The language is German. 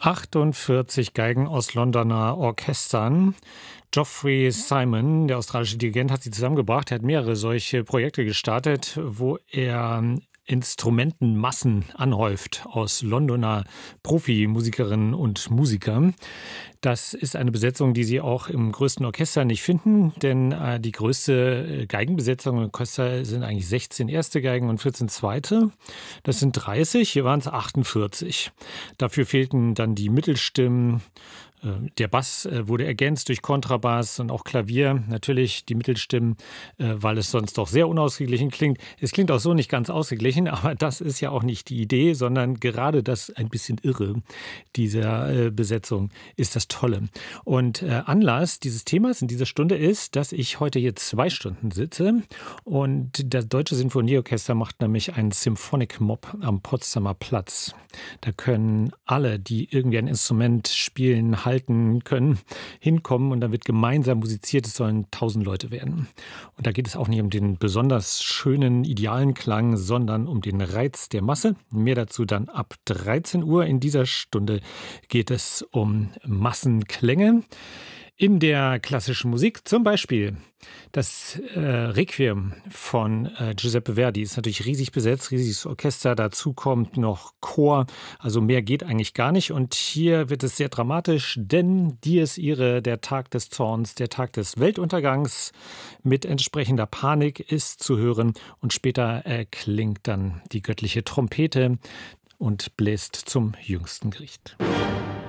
48 Geigen aus Londoner Orchestern. Geoffrey Simon, der australische Dirigent, hat sie zusammengebracht. Er hat mehrere solche Projekte gestartet, wo er Instrumentenmassen anhäuft aus Londoner Profimusikerinnen und Musikern. Das ist eine Besetzung, die Sie auch im größten Orchester nicht finden, denn die größte Geigenbesetzung im Orchester sind eigentlich 16 erste Geigen und 14 zweite. Das sind 30, hier waren es 48. Dafür fehlten dann die Mittelstimmen. Der Bass wurde ergänzt durch Kontrabass und auch Klavier. Natürlich die Mittelstimmen, weil es sonst doch sehr unausgeglichen klingt. Es klingt auch so nicht ganz ausgeglichen, aber das ist ja auch nicht die Idee, sondern gerade das ein bisschen Irre dieser Besetzung ist das Tolle. Und Anlass dieses Themas in dieser Stunde ist, dass ich heute hier 2 Stunden sitze und das Deutsche Sinfonieorchester macht nämlich einen Symphonic Mob am Potsdamer Platz. Da können alle, die irgendwie ein Instrument spielen, halten können, hinkommen und dann wird gemeinsam musiziert. Es sollen 1000 Leute werden. Und da geht es auch nicht um den besonders schönen, idealen Klang, sondern um den Reiz der Masse. Mehr dazu dann ab 13 Uhr. In dieser Stunde geht es um Massenklänge. In der klassischen Musik zum Beispiel das Requiem von Giuseppe Verdi ist natürlich riesig besetzt, riesiges Orchester, dazu kommt noch Chor, also mehr geht eigentlich gar nicht. Und hier wird es sehr dramatisch, denn Dies Irae, der Tag des Zorns, der Tag des Weltuntergangs mit entsprechender Panik ist zu hören und später klingt dann die göttliche Trompete und bläst zum jüngsten Gericht.